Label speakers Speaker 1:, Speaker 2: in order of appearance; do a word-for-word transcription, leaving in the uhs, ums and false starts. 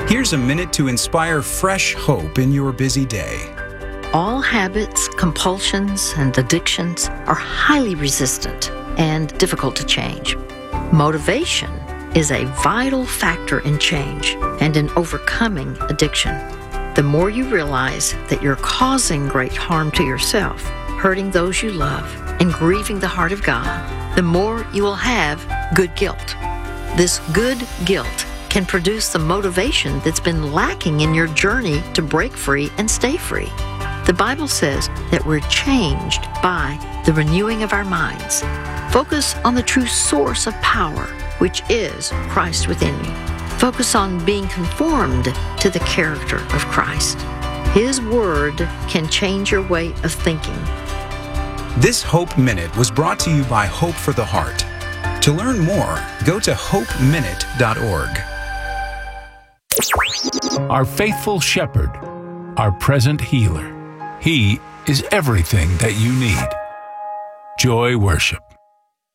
Speaker 1: Here's a minute to inspire fresh hope in your busy day.
Speaker 2: All habits, compulsions, and addictions are highly resistant and difficult to change. Motivation is a vital factor in change and in overcoming addiction. The more you realize that you're causing great harm to yourself, hurting those you love, and grieving the heart of God, the more you will have good guilt. This good guilt can produce the motivation that's been lacking in your journey to break free and stay free. The Bible says that we're changed by the renewing of our minds. Focus on the true source of power, which is Christ within you. Focus on being conformed to the character of Christ. His Word can change your way of thinking.
Speaker 1: This Hope Minute was brought to you by Hope for the Heart. To learn more, go to hope minute dot org.
Speaker 3: Our faithful shepherd, our present healer. He is everything that you need. Joy Worship.